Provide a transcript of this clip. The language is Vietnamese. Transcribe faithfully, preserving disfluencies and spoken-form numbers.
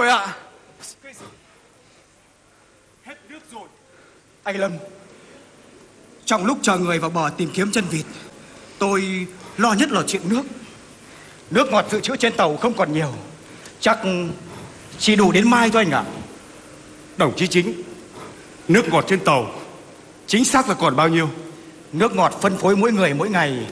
rồi ạ. Cái gì? Hết nước rồi. Anh Lâm, trong lúc chờ người vào bờ tìm kiếm chân vịt, tôi lo nhất là chuyện nước. Nước ngọt dự trữ trên tàu không còn nhiều, chắc chỉ đủ đến mai thôi anh ạ. Đồng chí Chính, nước ngọt trên tàu chính xác là còn bao nhiêu? Nước ngọt phân phối mỗi người mỗi ngày